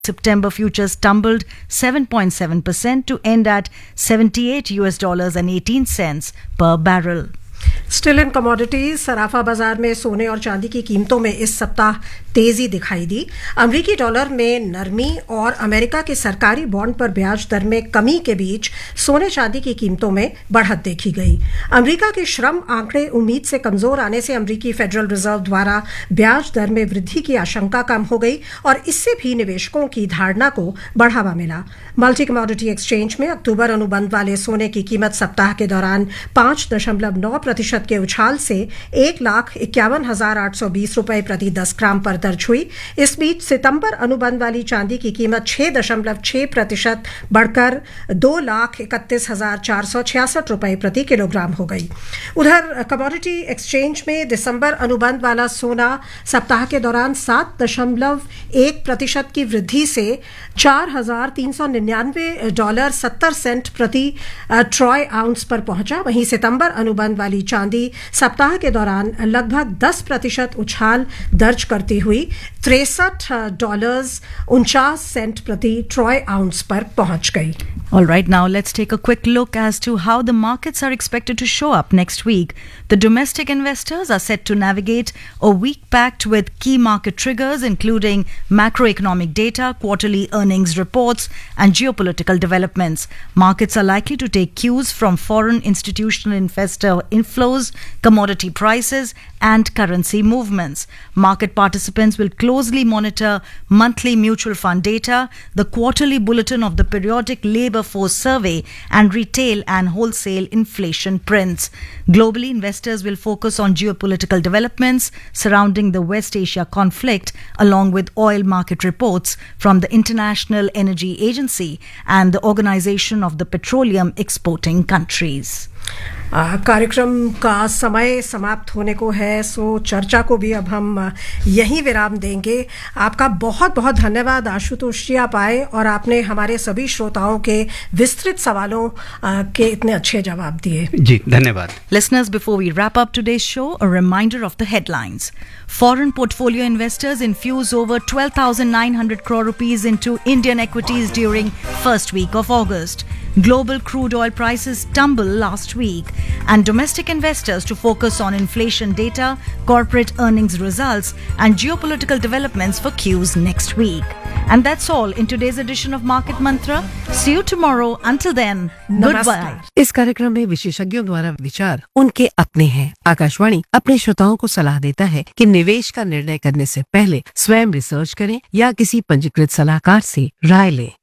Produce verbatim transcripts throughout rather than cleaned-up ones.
September futures tumbled seven point seven percent to end at seventy-eight U S dollars and eighteen cents per barrel. Still in commodities सराफा बाजार में सोने और चांदी की कीमतों में इस सप्ताह तेजी दिखाई दी। अमेरिकी डॉलर में नरमी और अमेरिका के सरकारी बॉन्ड पर ब्याज दर में कमी के बीच सोने चांदी की कीमतों में बढ़त देखी गई। अमेरिका के श्रम आंकड़े उम्मीद से कमजोर आने से अमेरिकी फेडरल रिजर्व द्वारा ब्याज दर में वृद्धि की आशंका कम हो गई और इससे भी निवेशकों की धारणा को बढ़ावा मिला। मल्टी कमोडिटी एक्सचेंज में अक्टूबर अनुबंध वाले सोने की कीमत सप्ताह के दौरान पांच दशमलव नौ प्रतिशत के उछाल से एक लाख इक्यावन हजार आठ सौ बीस रुपए प्रति दस ग्राम पर दर्ज हुई। इस बीच सितंबर अनुबंध वाली चांदी की कीमत छह दशमलव छह प्रतिशत बढ़कर दो लाख इकतीस हजार चार सौ छियासठ रुपए प्रति किलोग्राम हो गई। उधर कमोडिटी एक्सचेंज में दिसंबर अनुबंध वाला सोना सप्ताह के दौरान सात दशमलव एक प्रतिशत की वृद्धि से चार हजार तीन सौ निन्यानवे डॉलर सत्तर सेंट प्रति ट्रॉय आउंस पर पहुंचा। वहीं सितंबर अनुबंध वाली चांदी सप्ताह के दौरान लगभग दस प्रतिशत उछाल दर्ज करती हुई तिरसठ डॉलर्स उनचास सेंट प्रति ट्रॉय आउंस पर पहुंच गई। All right, now let's take a quick look as to how the markets are expected to show up next week. The domestic investors are set to navigate a week packed with key market triggers, including macroeconomic data, quarterly earnings reports, and geopolitical developments. Markets are likely to take cues from foreign institutional investor inflows, commodity prices, and currency movements. Market participants will closely monitor monthly mutual fund data, the quarterly bulletin of the periodic labor force survey, and retail and wholesale inflation prints. Globally, investors will focus on geopolitical developments surrounding the West Asia conflict, along with oil market reports from the International Energy Agency and the Organization of the Petroleum Exporting Countries. कार्यक्रम का समय समाप्त होने को है, सो चर्चा को भी अब हम यहीं विराम देंगे। आपका बहुत बहुत धन्यवाद आशुतोष जी, आप आए और आपने हमारे सभी श्रोताओं के विस्तृत सवालों के इतने अच्छे जवाब दिए। जी धन्यवाद। Listeners, before we wrap up today's show, a reminder of the headlines. Foreign portfolio investors infuse over twelve thousand nine hundred crore rupees into Indian equities during first week of August. Global crude oil prices tumble last week, and domestic investors to focus on inflation data, corporate earnings results, and geopolitical developments for cues next week. And that's all in today's edition of Market Mantra. See you tomorrow. Until then, goodbye. इस कार्यक्रम में विशेषज्ञों द्वारा विचार उनके अपने हैं। आकाशवाणी अपने श्रोताओं को सलाह देता है कि निवेश का निर्णय करने से पहले स्वयं रिसर्च करें या किसी पंजीकृत सलाहकार से राय लें।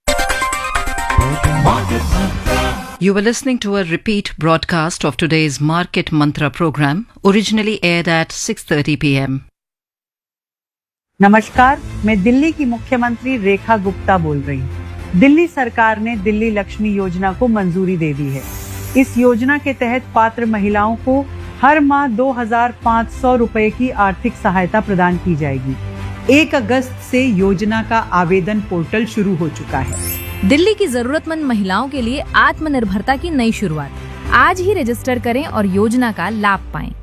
You were listening to a repeat broadcast of today's Market Mantra program, originally aired at six thirty p m नमस्कार, मैं दिल्ली की मुख्यमंत्री रेखा गुप्ता बोल रही हूँ। दिल्ली सरकार ने दिल्ली लक्ष्मी योजना को मंजूरी दे दी है। इस योजना के तहत पात्र महिलाओं को हर माह दो हजार पाँच सौ रुपए की आर्थिक सहायता प्रदान की जाएगी। एक अगस्त से योजना का आवेदन पोर्टल शुरू हो चुका है। दिल्ली की जरूरतमंद महिलाओं के लिए आत्मनिर्भरता की नई शुरुआत। आज ही रजिस्टर करें और योजना का लाभ पाएं।